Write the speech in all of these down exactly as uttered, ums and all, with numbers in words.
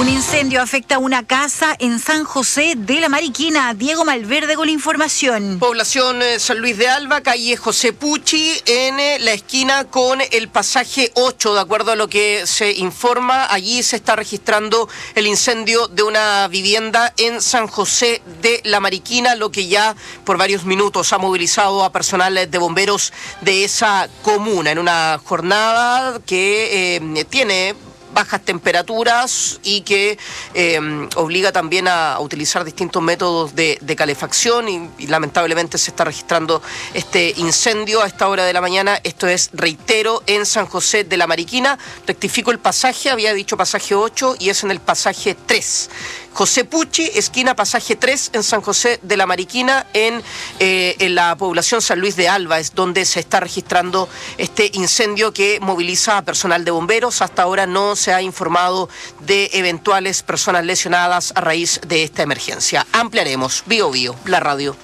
Un incendio afecta una casa en San José de la Mariquina. Diego Malverde con la información. Población eh, San Luis de Alba, calle José Pucci, en eh, la esquina con el pasaje ocho. De acuerdo a lo que se informa, allí se está registrando el incendio de una vivienda en San José de la Mariquina, lo que ya por varios minutos ha movilizado a personal de bomberos de esa comuna en una jornada que eh, tiene bajas temperaturas y que eh, obliga también a, a utilizar distintos métodos de, de calefacción y, y lamentablemente se está registrando este incendio a esta hora de la mañana. Esto es, reitero, en San José de la Mariquina. Rectifico el pasaje, había dicho pasaje ocho y es en el pasaje tres. José Pucci, esquina pasaje tres en San José de la Mariquina, en, eh, en la población San Luis de Alba, es donde se está registrando este incendio que moviliza a personal de bomberos. Hasta ahora no se ha informado de eventuales personas lesionadas a raíz de esta emergencia. Ampliaremos. Bio Bio, la radio.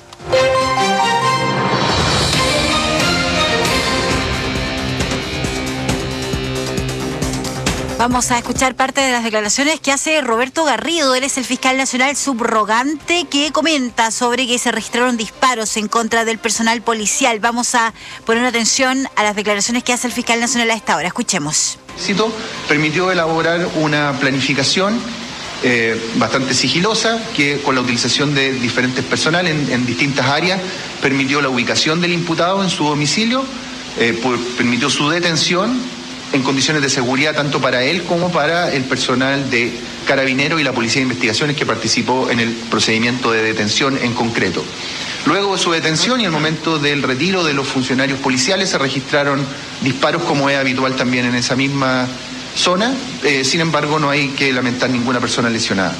Vamos a escuchar parte de las declaraciones que hace Roberto Garrido. Él es el fiscal nacional subrogante que comenta sobre que se registraron disparos en contra del personal policial. Vamos a poner atención a las declaraciones que hace el fiscal nacional a esta hora. Escuchemos. Permitió elaborar una planificación eh, bastante sigilosa que, con la utilización de diferentes personal en, en distintas áreas, permitió la ubicación del imputado en su domicilio, eh, por, permitió su detención en condiciones de seguridad tanto para él como para el personal de Carabineros y la Policía de Investigaciones que participó en el procedimiento de detención en concreto. Luego de su detención y el momento del retiro de los funcionarios policiales se registraron disparos, como es habitual también en esa misma zona. Eh, sin embargo, no hay que lamentar ninguna persona lesionada.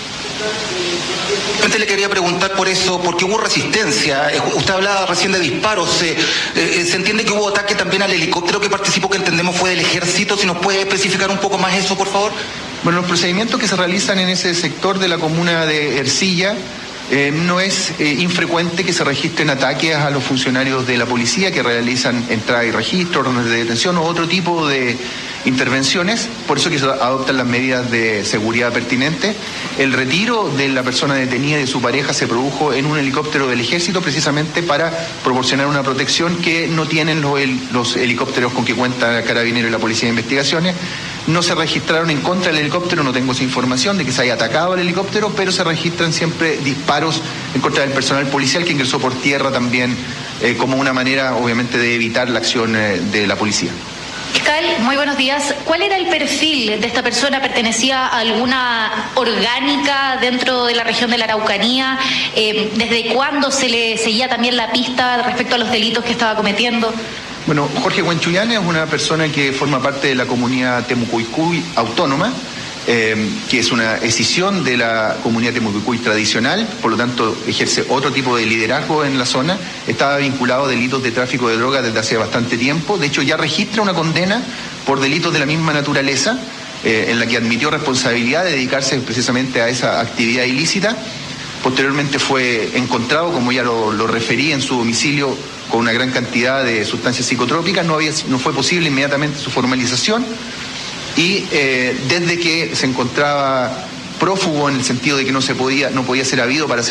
Le quería preguntar por eso, porque hubo resistencia. Usted hablaba recién de disparos. Eh, eh, se entiende que hubo ataque también al helicóptero que participó, que entendemos fue del ejército. Si nos puede especificar un poco más eso, por favor. Bueno, los procedimientos que se realizan en ese sector de la comuna de Ercilla, eh, no es eh, infrecuente que se registren ataques a los funcionarios de la policía que realizan entrada y registro, órdenes de detención o otro tipo de intervenciones. Por eso que se adoptan las medidas de seguridad pertinentes. El retiro de la persona detenida y de su pareja se produjo en un helicóptero del ejército, precisamente para proporcionar una protección que no tienen los, los helicópteros con que cuenta Carabineros y la Policía de Investigaciones. No se registraron en contra del helicóptero, no tengo esa información de que se haya atacado al helicóptero, pero se registran siempre disparos en contra del personal policial que ingresó por tierra también, eh, como una manera, obviamente, de evitar la acción eh, de la policía. Fiscal, muy buenos días. ¿Cuál era el perfil de esta persona? ¿Pertenecía a alguna orgánica dentro de la región de la Araucanía? Eh, ¿Desde cuándo se le seguía también la pista respecto a los delitos que estaba cometiendo? Bueno, Jorge Huenchuyane es una persona que forma parte de la comunidad Temucuicui autónoma, eh, que es una escisión de la comunidad Temucuicui tradicional, por lo tanto ejerce otro tipo de liderazgo en la zona. Estaba vinculado a delitos de tráfico de drogas desde hace bastante tiempo. De hecho, ya registra una condena por delitos de la misma naturaleza, eh, en la que admitió responsabilidad de dedicarse precisamente a esa actividad ilícita. Posteriormente fue encontrado, como ya lo, lo referí, en su domicilio con una gran cantidad de sustancias psicotrópicas. No, había, no fue posible inmediatamente su formalización y eh, desde que se encontraba prófugo en el sentido de que no se podía, no podía ser habido para hacer